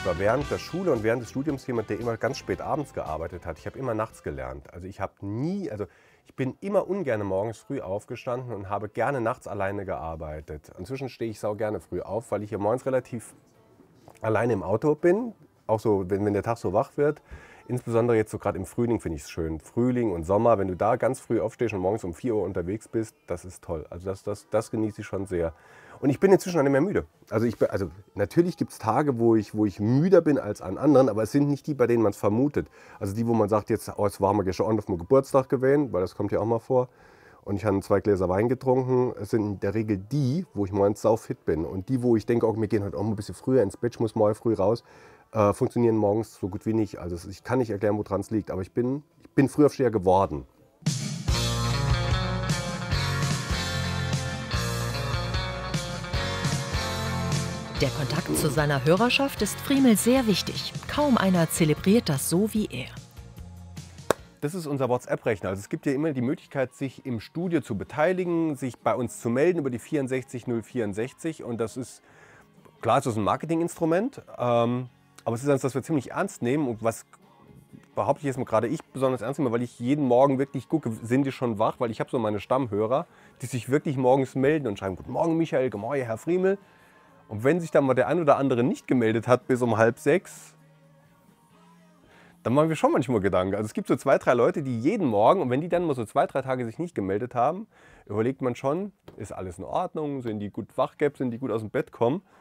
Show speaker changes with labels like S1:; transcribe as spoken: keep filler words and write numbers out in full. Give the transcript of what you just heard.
S1: war während der Schule und während des Studiums jemand, der immer ganz spät abends gearbeitet hat. Ich habe immer nachts gelernt. Also ich habe nie, also ich bin immer ungern morgens früh aufgestanden und habe gerne nachts alleine gearbeitet. Inzwischen stehe ich sau gerne früh auf, weil ich hier morgens relativ alleine im Auto bin. Auch so, wenn, wenn der Tag so wach wird. Insbesondere jetzt so gerade im Frühling finde ich es schön. Frühling und Sommer, wenn du da ganz früh aufstehst und morgens um vier Uhr unterwegs bist, das ist toll. Also das, das, das genieße ich schon sehr. Und ich bin inzwischen auch nicht mehr müde. Also, ich, bin- also natürlich gibt es Tage, wo ich, wo ich müder bin als an anderen, aber es sind nicht die, bei denen man es vermutet. Also die, wo man sagt, jetzt, oh, jetzt waren wir gestern auf meinem Geburtstag gewesen, weil das kommt ja auch mal vor. Und ich habe zwei Gläser Wein getrunken. Es sind in der Regel die, wo ich morgens sau fit bin. Und die, wo ich denke, oh, wir gehen heute auch mal ein bisschen früher ins Bett, ich muss morgen früh raus, äh, funktionieren morgens so gut wie nicht. Also es- ich kann nicht erklären, woran es liegt, aber ich bin, ich bin Frühaufsteher geworden.
S2: Der Kontakt zu seiner Hörerschaft ist Friemel sehr wichtig. Kaum einer zelebriert das so wie er.
S1: Das ist unser WhatsApp-Rechner. Also es gibt ja immer die Möglichkeit, sich im Studio zu beteiligen, sich bei uns zu melden über die vierundsechzig null vierundsechzig. Und das ist, klar, es ist ein Marketinginstrument, ähm, aber es ist eines, das wir ziemlich ernst nehmen. Und was behaupte ich jetzt mal gerade ich besonders ernst nehme, weil ich jeden Morgen wirklich gucke, sind die schon wach? Weil ich habe so meine Stammhörer, die sich wirklich morgens melden und schreiben, guten Morgen Michael, guten Morgen Herr Friemel. Und wenn sich dann mal der ein oder andere nicht gemeldet hat bis um halb sechs, dann machen wir schon manchmal Gedanken. Also es gibt so zwei, drei Leute, die jeden Morgen, und wenn die dann mal so zwei, drei Tage sich nicht gemeldet haben, überlegt man schon, ist alles in Ordnung, sind die gut wach, sind die gut aus dem Bett kommen.